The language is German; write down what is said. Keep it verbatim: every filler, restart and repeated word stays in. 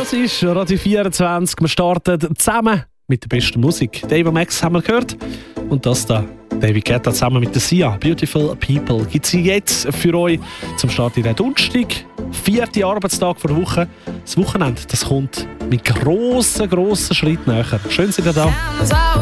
Das ist Radio vierundzwanzig. Wir starten zusammen mit der besten Musik. David Max haben wir gehört. Und das da, David Guetta zusammen mit der Sia. Beautiful People gibt sie jetzt für euch zum Start in den Donnerstag. Vierte Arbeitstag vor der Woche. Das Wochenende, das kommt mit grossen, grossen Schritten näher. Schön, seid ihr da.